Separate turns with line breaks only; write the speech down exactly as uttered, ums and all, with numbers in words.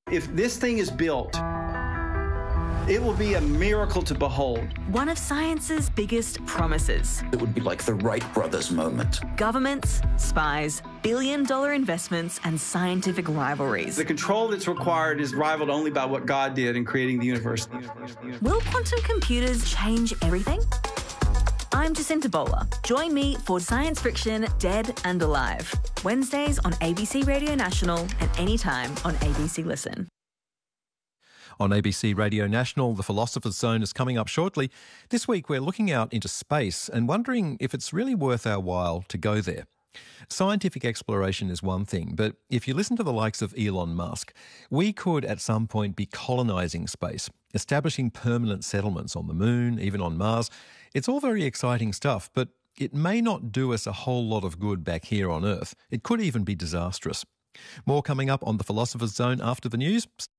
If this thing is built, it will be a miracle to behold.
One of science's biggest promises.
It would be like the Wright brothers moment.
Governments, spies, billion-dollar investments and scientific rivalries.
The control that's required is rivaled only by what God did in creating the universe.
Will quantum computers change everything? I'm Jacinta Bowler. Join me for Science Friction Dead and Alive. Wednesdays on A B C Radio National and anytime on A B C Listen.
On A B C Radio National, The Philosopher's Zone is coming up shortly. This week we're looking out into space and wondering if it's really worth our while to go there. Scientific exploration is one thing, but if you listen to the likes of Elon Musk, we could at some point be colonising space, establishing permanent settlements on the moon, even on Mars. It's all very exciting stuff, but it may not do us a whole lot of good back here on Earth. It could even be disastrous. More coming up on The Philosopher's Zone after the news.